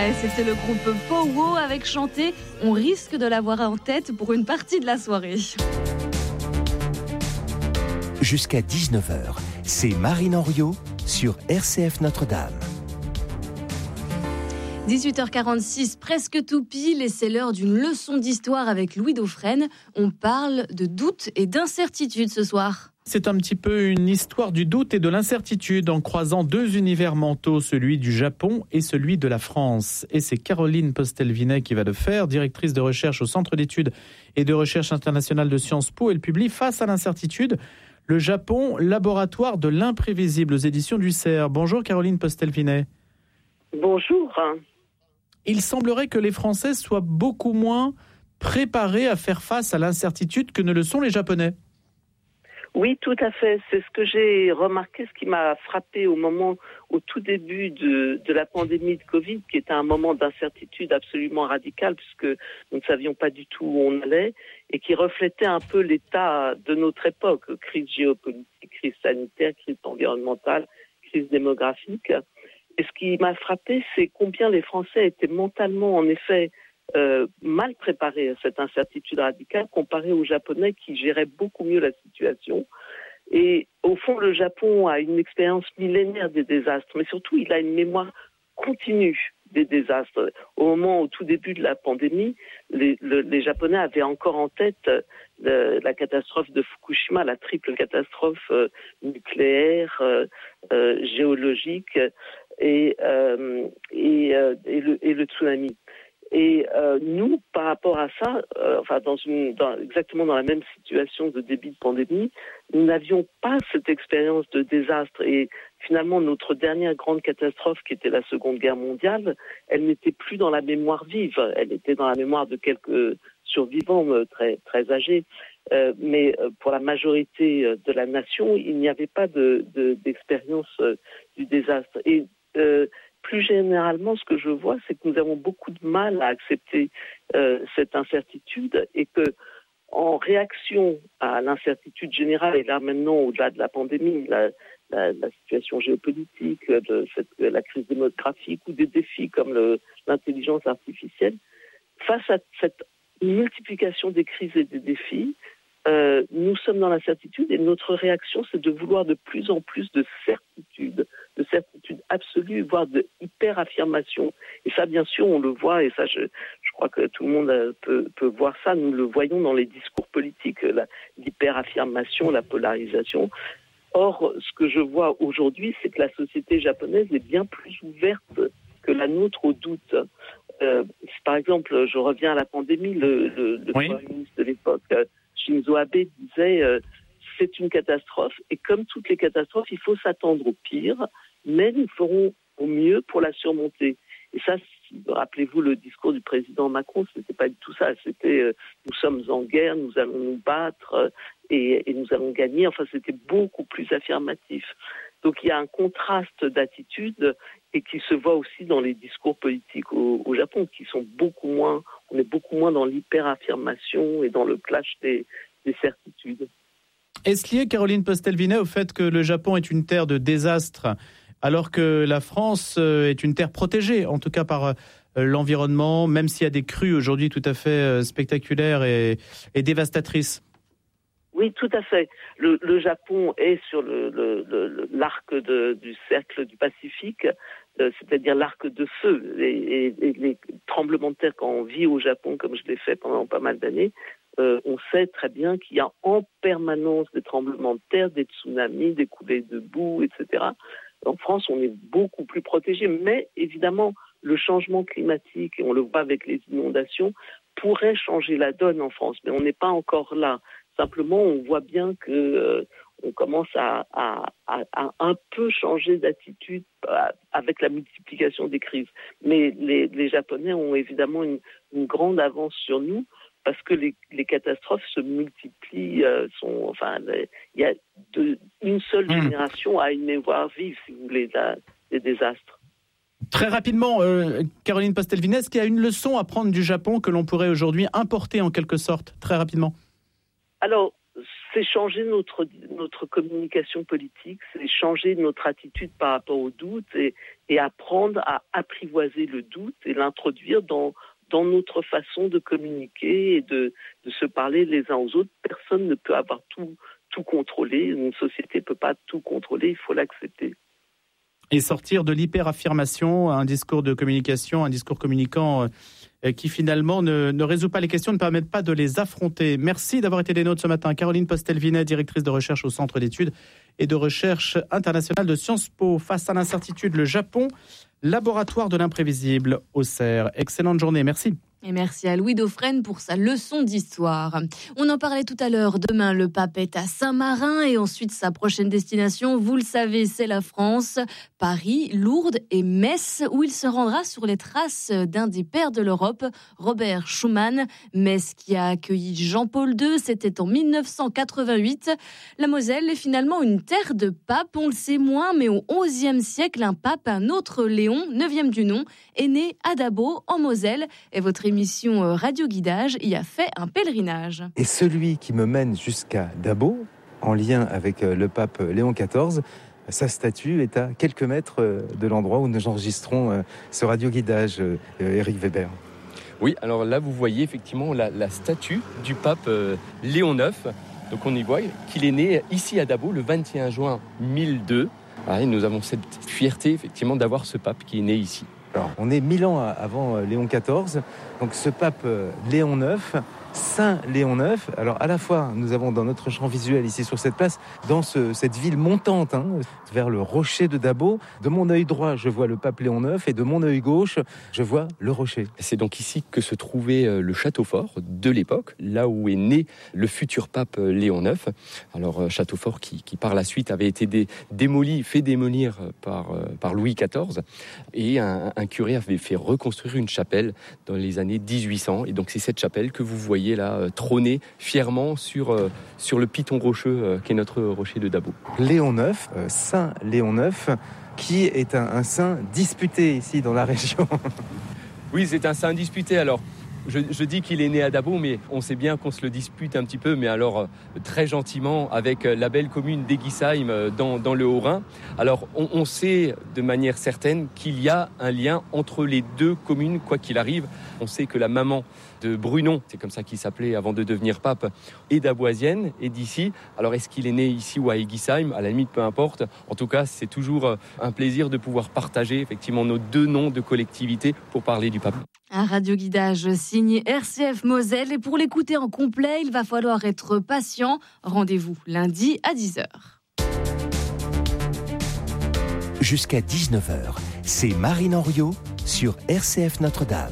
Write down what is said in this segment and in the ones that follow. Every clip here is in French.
Ouais, c'était le groupe Powo avec Chanté. On risque de l'avoir en tête pour une partie de la soirée. Jusqu'à 19h, c'est Marine Henriot sur RCF Notre-Dame. 18h46, presque tout pile, et c'est l'heure d'une leçon d'histoire avec Louis Dauphren. On parle de doute et d'incertitude ce soir. C'est un petit peu une histoire du doute et de l'incertitude en croisant deux univers mentaux, celui du Japon et celui de la France. Et c'est Caroline Postel-Vinet qui va le faire, directrice de recherche au Centre d'études et de recherche internationale de Sciences Po. Elle publie Face à l'incertitude, le Japon, laboratoire de l'imprévisible aux éditions du CERF. Bonjour Caroline Postel-Vinet. Bonjour. Il semblerait que les Français soient beaucoup moins préparés à faire face à l'incertitude que ne le sont les Japonais. Oui, tout à fait. C'est ce que j'ai remarqué, ce qui m'a frappé au tout début de la pandémie de Covid, qui était un moment d'incertitude absolument radical, puisque nous ne savions pas du tout où on allait, et qui reflétait un peu l'état de notre époque. Crise géopolitique, crise sanitaire, crise environnementale, crise démographique. Et ce qui m'a frappé, c'est combien les Français étaient mentalement, en effet, mal préparés à cette incertitude radicale comparé aux Japonais qui géraient beaucoup mieux la situation. Et au fond, le Japon a une expérience millénaire des désastres, mais surtout, il a une mémoire continue des désastres. Au tout début de la pandémie, les Japonais avaient encore en tête la catastrophe de Fukushima, la triple catastrophe nucléaire, géologique et le tsunami. Et nous, par rapport à ça, exactement dans la même situation de début de pandémie, nous n'avions pas cette expérience de désastre. Et finalement, notre dernière grande catastrophe, qui était la Seconde Guerre mondiale, elle n'était plus dans la mémoire vive. Elle était dans la mémoire de quelques survivants très, très âgés. Mais pour la majorité de la nation, il n'y avait pas d'expérience du désastre. Et plus généralement, ce que je vois, c'est que nous avons beaucoup de mal à accepter cette incertitude et que, en réaction à l'incertitude générale, et là maintenant, au-delà de la pandémie, la situation géopolitique, la crise démographique ou des défis comme l'intelligence artificielle, face à cette multiplication des crises et des défis, nous sommes dans l'incertitude et notre réaction, c'est de vouloir de plus en plus de certitude absolue, voire de hyper-affirmation. Et ça, bien sûr, on le voit, et ça, je crois que tout le monde peut voir ça. Nous le voyons dans les discours politiques, l'hyper-affirmation, la polarisation. Or, ce que je vois aujourd'hui, c'est que la société japonaise est bien plus ouverte que la nôtre au doute. Par exemple, je reviens à la pandémie, le Premier ministre de l'époque, Shinzo Abe, disait c'est une catastrophe et comme toutes les catastrophes, il faut s'attendre au pire, mais nous ferons au mieux pour la surmonter. Et ça, rappelez-vous le discours du président Macron, c'était pas du tout ça. C'était nous sommes en guerre, nous allons nous battre et nous allons gagner. Enfin, c'était beaucoup plus affirmatif. Donc il y a un contraste d'attitude et qui se voit aussi dans les discours politiques au Japon, qui sont on est beaucoup moins dans l'hyper-affirmation et dans le clash des certitudes. Est-ce lié, Caroline Postel-Vinet, au fait que le Japon est une terre de désastre, alors que la France est une terre protégée, en tout cas par l'environnement, même s'il y a des crues aujourd'hui tout à fait spectaculaires et dévastatrices? Oui, tout à fait. Le Japon est sur l'arc du cercle du Pacifique, c'est-à-dire l'arc de feu. Et les tremblements de terre, quand on vit au Japon, comme je l'ai fait pendant pas mal d'années, on sait très bien qu'il y a en permanence des tremblements de terre, des tsunamis, des coulées de boue, etc. En France, on est beaucoup plus protégé, mais évidemment, le changement climatique, et on le voit avec les inondations, pourrait changer la donne en France, mais on n'est pas encore là. Simplement, on voit bien que on commence à un peu changer d'attitude avec la multiplication des crises. Mais les Japonais ont évidemment une grande avance sur nous parce que les catastrophes se multiplient. Il y a une seule génération à une mémoire vive, si vous voulez, des désastres. Très rapidement, Caroline Postel-Vinet, est-ce qu'il y a une leçon à prendre du Japon que l'on pourrait aujourd'hui importer en quelque sorte, très rapidement? Alors, c'est changer notre communication politique, c'est changer notre attitude par rapport au doute et apprendre à apprivoiser le doute et l'introduire dans notre façon de communiquer et de se parler les uns aux autres. Personne ne peut avoir tout contrôler. Une société ne peut pas tout contrôler, il faut l'accepter. Et sortir de l'hyper-affirmation, un discours de communication, un discours communicant qui finalement ne résout pas les questions, ne permettent pas de les affronter. Merci d'avoir été des nôtres ce matin. Caroline Postel-Vinet, directrice de recherche au Centre d'études et de recherche internationale de Sciences Po. Face à l'incertitude, le Japon, laboratoire de l'imprévisible, Auxerre. Excellente journée, merci. Et merci à Louis Dauphren pour sa leçon d'histoire. On en parlait tout à l'heure. Demain, le pape est à Saint-Marin et ensuite sa prochaine destination, vous le savez, c'est la France, Paris, Lourdes et Metz, où il se rendra sur les traces d'un des pères de l'Europe, Robert Schuman. Metz qui a accueilli Jean-Paul II, c'était en 1988. La Moselle est finalement une terre de papes, on le sait moins, mais au XIe siècle, un pape, un autre Léon, 9e du nom, est né à Dabo, en Moselle. Et votre émission Radio Guidage y a fait un pèlerinage. Et celui qui me mène jusqu'à Dabo, en lien avec le pape Léon XIV, sa statue est à quelques mètres de l'endroit où nous enregistrons ce Radio Guidage, Éric Weber. Oui, alors là vous voyez effectivement la statue du pape Léon IX. Donc on y voit qu'il est né ici à Dabo le 21 juin 1002. Et nous avons cette fierté effectivement d'avoir ce pape qui est né ici. Alors, on est 1000 ans avant Léon XIV, donc ce pape Léon IX, Saint Léon IX. Alors à la fois, nous avons dans notre champ visuel ici sur cette place, dans cette ville montante, vers le rocher de Dabo, de mon œil droit, je vois le pape Léon IX et de mon œil gauche, je vois le rocher. C'est donc ici que se trouvait le château fort de l'époque, là où est né le futur pape Léon IX. Alors château fort qui par la suite avait été fait démolir par Louis XIV, et un curé avait fait reconstruire une chapelle dans les années 1800. Et donc c'est cette chapelle que vous voyez là trôner fièrement sur le piton rocheux qui est notre rocher de Dabo. Léon IX, Saint Léon IX, qui est un saint disputé ici dans la région. Oui, c'est un saint disputé. Alors, je dis qu'il est né à Dabo, mais on sait bien qu'on se le dispute un petit peu, mais alors très gentiment avec la belle commune d'Eguisheim dans le Haut-Rhin. Alors on sait de manière certaine qu'il y a un lien entre les deux communes, quoi qu'il arrive. On sait que la maman de Brunon, c'est comme ça qu'il s'appelait avant de devenir pape, est daboisienne, et d'ici. Alors est-ce qu'il est né ici ou à Eguisheim ? À la limite, peu importe. En tout cas, c'est toujours un plaisir de pouvoir partager effectivement nos deux noms de collectivité pour parler du pape. Un Radio Guidage signé RCF Moselle. Et pour l'écouter en complet, il va falloir être patient. Rendez-vous lundi à 10h. Jusqu'à 19h, c'est Marine Henriot sur RCF Notre-Dame.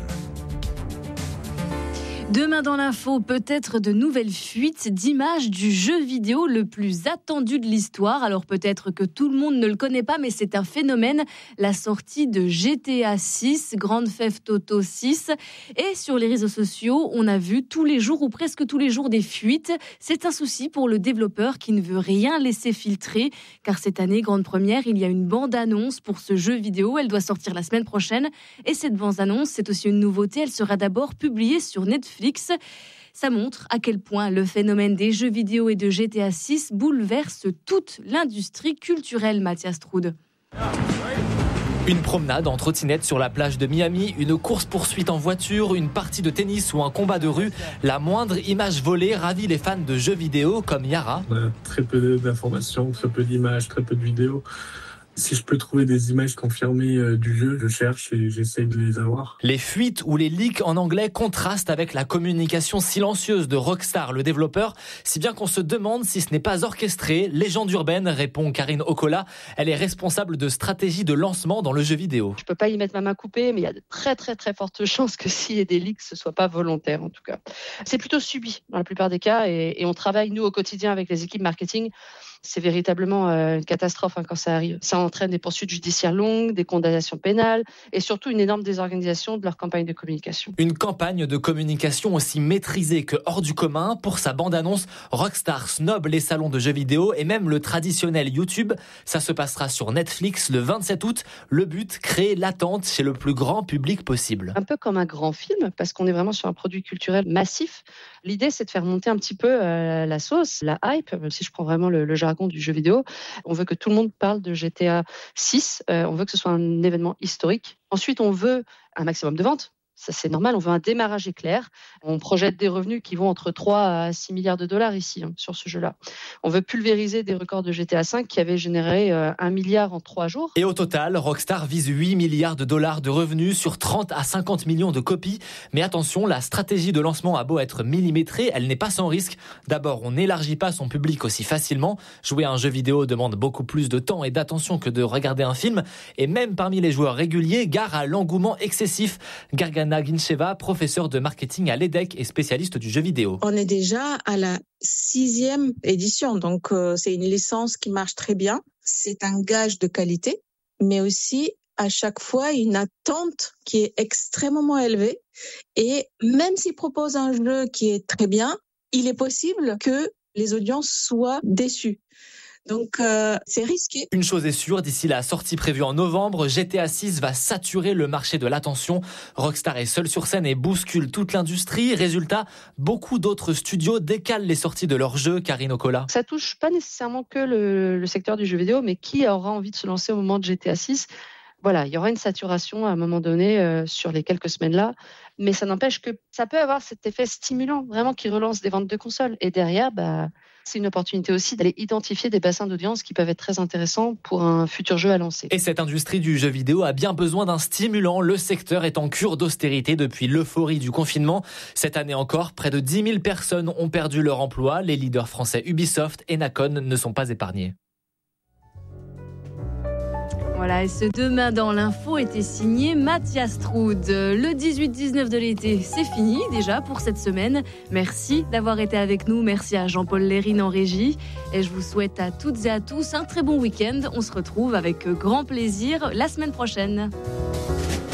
Demain dans l'info, peut-être de nouvelles fuites d'images du jeu vidéo le plus attendu de l'histoire. Alors peut-être que tout le monde ne le connaît pas, mais c'est un phénomène. La sortie de GTA 6, Grand Theft Auto 6. Et sur les réseaux sociaux, on a vu tous les jours ou presque tous les jours des fuites. C'est un souci pour le développeur qui ne veut rien laisser filtrer. Car cette année, grande première, il y a une bande-annonce pour ce jeu vidéo. Elle doit sortir la semaine prochaine. Et cette bande-annonce, c'est aussi une nouveauté. Elle sera d'abord publiée sur Netflix. Ça montre à quel point le phénomène des jeux vidéo et de GTA 6 bouleverse toute l'industrie culturelle, Mathias Trude. Une promenade en trottinette sur la plage de Miami, une course-poursuite en voiture, une partie de tennis ou un combat de rue. La moindre image volée ravit les fans de jeux vidéo comme Yara. On a très peu d'informations, très peu d'images, très peu de vidéos. Si je peux trouver des images confirmées du jeu, je cherche et j'essaye de les avoir. Les fuites ou les leaks en anglais contrastent avec la communication silencieuse de Rockstar, le développeur, si bien qu'on se demande si ce n'est pas orchestré. Légende urbaine, répond Karine Okola. Elle est responsable de stratégie de lancement dans le jeu vidéo. Je peux pas y mettre ma main coupée, mais il y a de très très très fortes chances que s'il y ait des leaks, ce soit pas volontaire en tout cas. C'est plutôt subi dans la plupart des cas et on travaille nous au quotidien avec les équipes marketing C'est véritablement une catastrophe quand ça arrive. Ça entraîne des poursuites judiciaires longues, des condamnations pénales et surtout une énorme désorganisation de leur campagne de communication. Une campagne de communication aussi maîtrisée que hors du commun. Pour sa bande-annonce, Rockstar snob les salons de jeux vidéo et même le traditionnel YouTube. Ça se passera sur Netflix le 27 août. Le but, créer l'attente chez le plus grand public possible. Un peu comme un grand film, parce qu'on est vraiment sur un produit culturel massif. L'idée, c'est de faire monter un petit peu la sauce, la hype, si je prends vraiment le jargon du jeu vidéo. On veut que tout le monde parle de GTA 6. On veut que ce soit un événement historique. Ensuite, on veut un maximum de ventes. Ça, c'est normal. On veut un démarrage éclair. On projette des revenus qui vont entre 3 à 6 milliards de dollars ici, sur ce jeu-là. On veut pulvériser des records de GTA 5 qui avaient généré 1 milliard en 3 jours. Et au total, Rockstar vise 8 milliards de dollars de revenus sur 30 à 50 millions de copies. Mais attention, la stratégie de lancement a beau être millimétrée, elle n'est pas sans risque. D'abord, on n'élargit pas son public aussi facilement. Jouer à un jeu vidéo demande beaucoup plus de temps et d'attention que de regarder un film. Et même parmi les joueurs réguliers, gare à l'engouement excessif. Gargana Guincheva, professeur de marketing à l'EDEC et spécialiste du jeu vidéo. On est déjà à la 6e édition, donc c'est une licence qui marche très bien. C'est un gage de qualité, mais aussi à chaque fois une attente qui est extrêmement élevée. Et même s'ils proposent un jeu qui est très bien, il est possible que les audiences soient déçues. Donc c'est risqué. Une chose est sûre, d'ici la sortie prévue en novembre, GTA 6 va saturer le marché de l'attention. Rockstar est seul sur scène et bouscule toute l'industrie. Résultat, beaucoup d'autres studios décalent les sorties de leurs jeux. Karine Okola. Ça touche pas nécessairement que le secteur du jeu vidéo, mais qui aura envie de se lancer au moment de GTA 6 ? Voilà, il y aura une saturation à un moment donné sur les quelques semaines-là, mais ça n'empêche que ça peut avoir cet effet stimulant, vraiment qui relance des ventes de consoles. Et derrière, c'est une opportunité aussi d'aller identifier des bassins d'audience qui peuvent être très intéressants pour un futur jeu à lancer. Et cette industrie du jeu vidéo a bien besoin d'un stimulant. Le secteur est en cure d'austérité depuis l'euphorie du confinement. Cette année encore, près de 10 000 personnes ont perdu leur emploi. Les leaders français Ubisoft et Nacon ne sont pas épargnés. Voilà, et ce Demain dans l'info était signé Mathias Troud. Le 18-19 de l'été, c'est fini déjà pour cette semaine. Merci d'avoir été avec nous. Merci à Jean-Paul Lérine en régie. Et je vous souhaite à toutes et à tous un très bon week-end. On se retrouve avec grand plaisir la semaine prochaine.